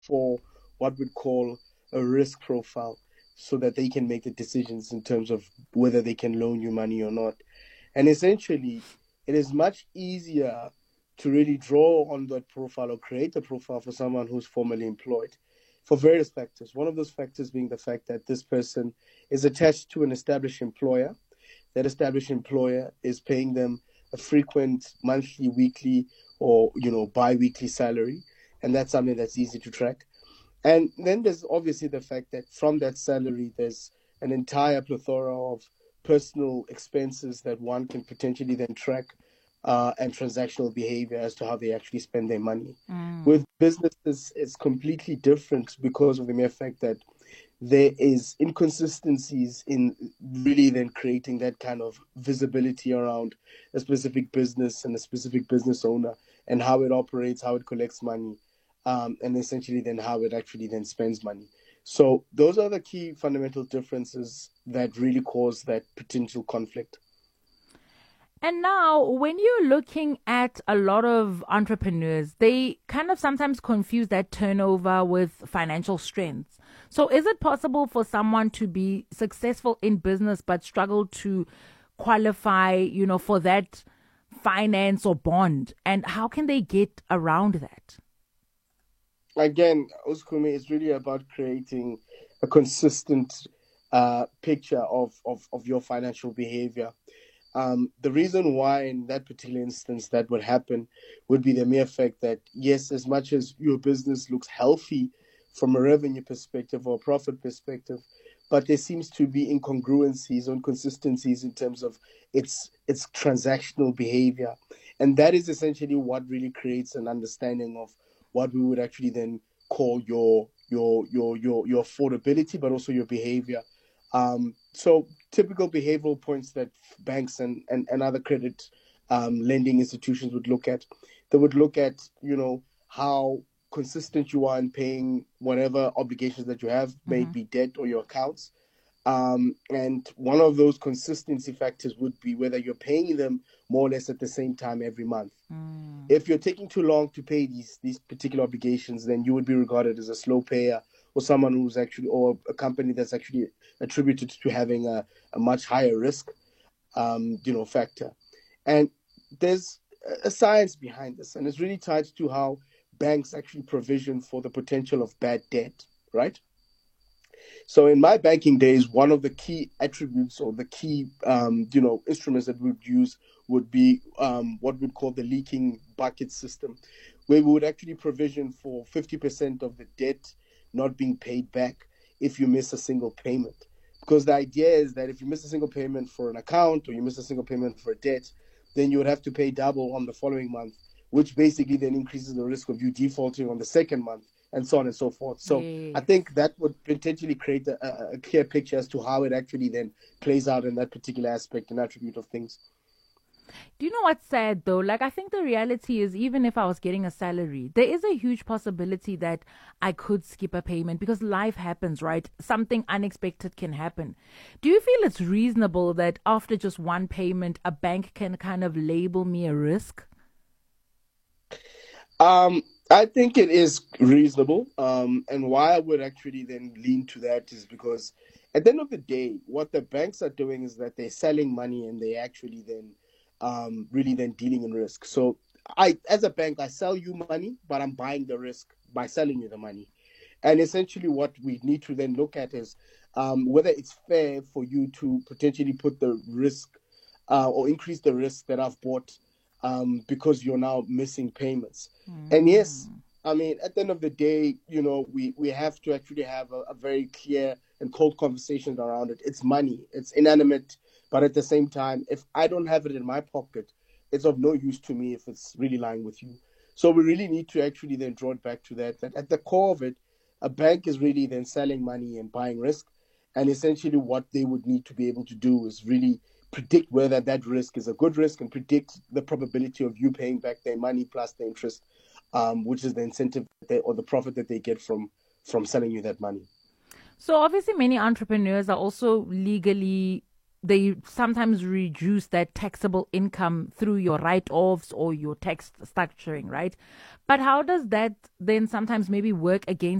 for what we'd call a risk profile so that they can make the decisions in terms of whether they can loan you money or not. And essentially, it is much easier to really draw on that profile or create a profile for someone who's formally employed for various factors. One of those factors being the fact that this person is attached to an established employer. That established employer is paying them a frequent monthly, weekly, or bi-weekly salary, and that's something that's easy to track. And then there's obviously the fact that from that salary, there's an entire plethora of personal expenses that one can potentially then track, and transactional behavior as to how they actually spend their money. With businesses, it's completely different because of the mere fact that there is inconsistencies in really then creating that kind of visibility around a specific business and a specific business owner and how it operates, how it collects money, and essentially then how it actually then spends money. So those are the key fundamental differences that really cause that potential conflict. And now, when you're looking at a lot of entrepreneurs, they kind of sometimes confuse that turnover with financial strength. So, is it possible for someone to be successful in business but struggle to qualify, for that finance or bond? And how can they get around that? Again, Uskumi is really about creating a consistent picture of your financial behavior. The reason why in that particular instance that would happen would be the mere fact that, yes, as much as your business looks healthy from a revenue perspective or a profit perspective, but there seems to be incongruencies or inconsistencies in terms of its transactional behavior. And that is essentially what really creates an understanding of what we would actually then call your affordability, but also your behavior. So typical behavioral points that banks and other credit lending institutions would look at. They would look at, how consistent you are in paying whatever obligations that you have, may it Mm-hmm. be debt or your accounts. And one of those consistency factors would be whether you're paying them more or less at the same time every month. Mm. If you're taking too long to pay these particular obligations, then you would be regarded as a slow payer or someone who's actually, or a company that's actually attributed to having a much higher risk, factor. And there's a science behind this, and it's really tied to how banks actually provision for the potential of bad debt, right? So in my banking days, one of the key attributes or the key, instruments that we'd use would be what we'd call the leaking bucket system, where we would actually provision for 50% of the debt not being paid back if you miss a single payment. Because the idea is that if you miss a single payment for an account or you miss a single payment for a debt, then you would have to pay double on the following month, which basically then increases the risk of you defaulting on the second month and so on and so forth. So I Yes. think that would potentially create a clear picture as to how it actually then plays out in that particular aspect and attribute of things. Do you know what's sad though? Like, I think the reality is, even if I was getting a salary, there is a huge possibility that I could skip a payment because life happens, right? Something unexpected can happen. Do you feel it's reasonable that after just one payment, a bank can kind of label me a risk? I think it is reasonable. And why I would actually then lean to that is because at the end of the day, what the banks are doing is that they're selling money and they actually then really then dealing in risk. So as a bank, I sell you money, but I'm buying the risk by selling you the money. And essentially, what we need to then look at is whether it's fair for you to potentially put the risk or increase the risk that I've bought because you're now missing payments. And yes, Mm. I mean, at the end of the day, we have to actually have a very clear and cold conversation around it. It's money, it's inanimate, but at the same time, if I don't have it in my pocket, it's of no use to me if it's really lying with you. So we really need to actually then draw it back to that at the core of it, a bank is really then selling money and buying risk. And essentially, what they would need to be able to do is really predict whether that risk is a good risk and predict the probability of you paying back their money plus the interest, which is the incentive or the profit that they get from selling you that money. So obviously, many entrepreneurs are also legally they sometimes reduce that taxable income through your write-offs or your tax structuring, right? But how does that then sometimes maybe work against